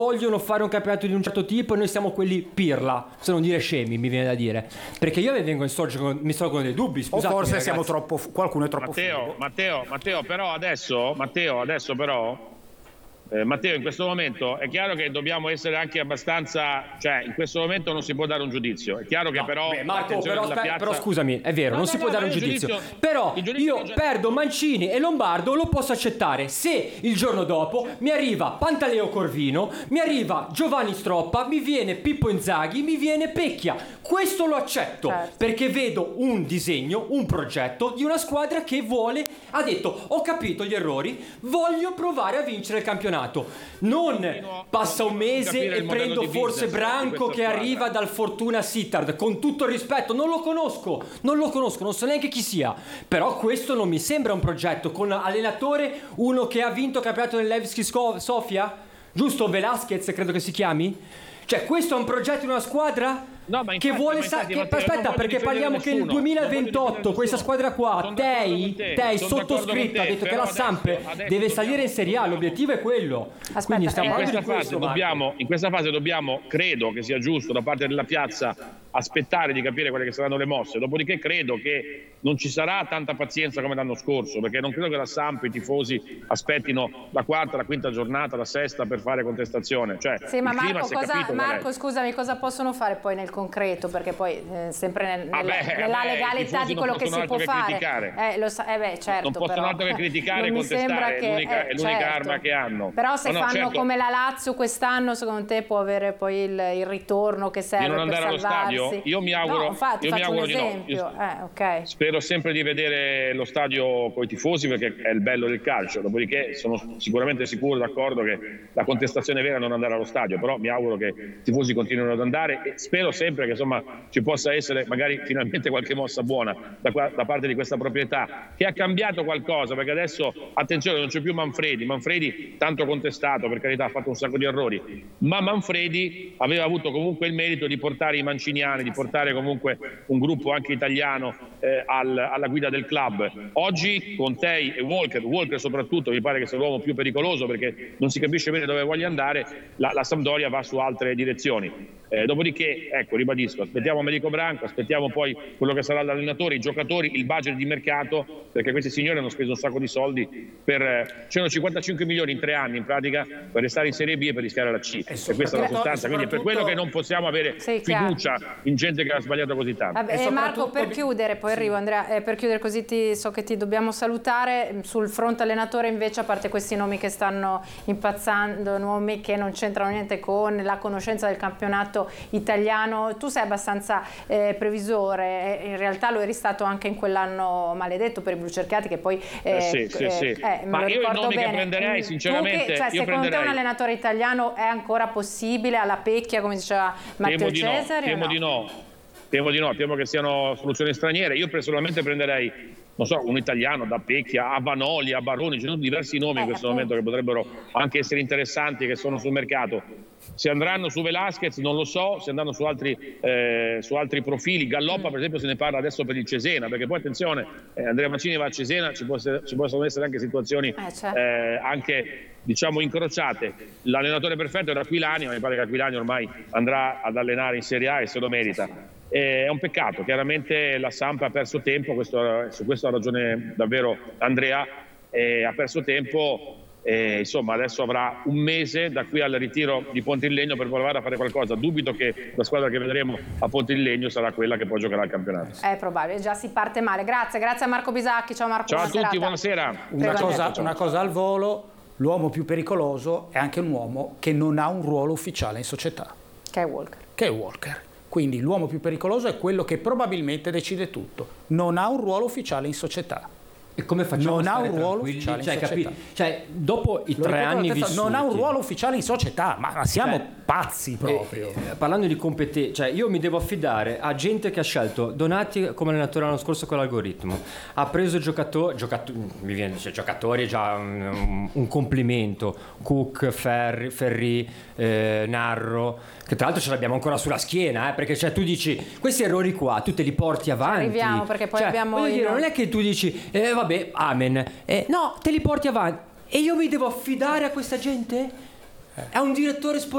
vogliono fare un campionato di un certo tipo e noi siamo quelli pirla, se non dire scemi, mi viene da dire, perché io mi sorgono dei dubbi, scusate. O forse ragazzi, siamo troppo, qualcuno è troppo Matteo, però adesso però Matteo, in questo momento è chiaro che dobbiamo essere anche abbastanza, cioè in questo momento non si può dare un giudizio, è chiaro che però Marco, piazza... però scusami, è vero, non si può dare un giudizio, però io perdo Mancini e Lombardo, lo posso accettare se il giorno dopo mi arriva Pantaleo Corvino, mi arriva Giovanni Stroppa, mi viene Pippo Inzaghi, mi viene Pecchia, questo lo accetto, certo, perché vedo un disegno, un progetto di una squadra che ha detto ho capito gli errori, voglio provare a vincere il campionato. Non passa un mese e prendo forse Branco che arriva dal Fortuna Sittard, con tutto il rispetto, non lo conosco, non so neanche chi sia, però questo non mi sembra un progetto con allenatore uno che ha vinto il campionato del Levski Sofia, giusto? Velasquez credo che si chiami. Cioè questo è un progetto di una squadra che vuole aspetta, perché parliamo che nel 2028 questa squadra qua Tei sottoscritto ha detto che la Samp deve salire in Serie A, l'obiettivo è quello. Quindi stiamo in questa fase dobbiamo, credo che sia giusto da parte della piazza aspettare di capire quelle che saranno le mosse, dopodiché credo che non ci sarà tanta pazienza come l'anno scorso, perché non credo che la Samp, i tifosi aspettino la quarta, la quinta giornata, la sesta per fare contestazione. Cioè, sì, ma Marco, scusami, cosa possono fare poi nel concreto? Perché poi sempre nella legalità di quello che si può fare. Certo, non possono altro che criticare e contestare, è l'unica arma che hanno. Però se fanno come la Lazio quest'anno, secondo te può avere poi il ritorno che serve per salvarsi? Io mi auguro, infatti, faccio un esempio. Okay. Spero sempre di vedere lo stadio con i tifosi, perché è il bello del calcio. Dopodiché sono sicuramente sicuro, d'accordo, che la contestazione vera è non andare allo stadio, però mi auguro che i tifosi continuino ad andare e spero sempre che insomma ci possa essere magari finalmente qualche mossa buona da parte di questa proprietà, che ha cambiato qualcosa, perché adesso, attenzione, non c'è più Manfredi, tanto contestato, per carità, ha fatto un sacco di errori, ma Manfredi aveva avuto comunque il merito di portare i manciniani, di portare comunque un gruppo anche italiano alla guida del club. Oggi con Tei e Walker soprattutto mi pare che sia l'uomo più pericoloso, perché non si capisce bene dove voglia andare, la Sampdoria va su altre direzioni. Dopodiché, ecco, ribadisco, aspettiamo Americo Branco, aspettiamo poi quello che sarà l'allenatore, i giocatori, il budget di mercato, perché questi signori hanno speso un sacco di soldi c'erano 55 milioni in 3 anni in pratica per restare in Serie B e per rischiare la C, e questa è la sostanza, quindi è per quello che non possiamo avere fiducia in gente che ha sbagliato così tanto. Marco, per chiudere, poi arrivo Andrea, per chiudere così so che ti dobbiamo salutare, sul fronte allenatore invece, a parte questi nomi che stanno impazzando, nomi che non c'entrano niente con la conoscenza del campionato italiano, tu sei abbastanza previsore, in realtà lo eri stato anche in quell'anno maledetto per i blucerchiati, che poi sì. Ma io i nomi che prenderei sinceramente, secondo te un allenatore italiano è ancora possibile alla Pecchia, come diceva Matteo Cesari? Temo di no, temo che siano soluzioni straniere. Io personalmente prenderei, non so, un italiano da Pecchia a Vanoli, a Baroni, ci sono diversi nomi in questo momento che potrebbero anche essere interessanti, che sono sul mercato. Se andranno su Velasquez non lo so, se andranno su altri profili. Galloppa per esempio se ne parla adesso per il Cesena, perché poi attenzione, Andrea Mancini va a Cesena, ci possono essere anche situazioni anche diciamo incrociate. L'allenatore perfetto era Aquilani, ma mi pare che Aquilani ormai andrà ad allenare in Serie A e se lo merita. È un peccato, chiaramente la Samp ha perso tempo, su questo ha ragione davvero Andrea, ha perso tempo. Insomma adesso avrà un mese da qui al ritiro di Pontillegno per provare a fare qualcosa. Dubito che la squadra che vedremo a Pontillegno sarà quella che poi giocherà il campionato. È probabile, già si parte male. Grazie a Marco Bisacchi. Ciao Marco. Ciao a tutti, buonasera. Una cosa al volo: l'uomo più pericoloso è anche un uomo che non ha un ruolo ufficiale in società, che è Walker. Quindi l'uomo più pericoloso è quello che probabilmente decide tutto, non ha un ruolo ufficiale in società. E come facciamo non a ha stare un ruolo tranquilli? ufficiale in società. Cioè, dopo i 3 anni vissuti, non ha un ruolo ufficiale in società, ma siamo pazzi proprio. Parlando di competenza, cioè io mi devo affidare a gente che ha scelto Donati come allenatore l'anno scorso con l'algoritmo, ha preso giocatori, mi viene dice giocatori, è già un complimento, Cook, Ferri, Narro, che tra l'altro ce l'abbiamo ancora sulla schiena, perché cioè tu dici questi errori qua tu te li porti avanti, arriviamo, perché poi abbiamo non è che tu dici vabbè amen, no, te li porti avanti e io mi devo affidare a questa gente? È un direttore sportivo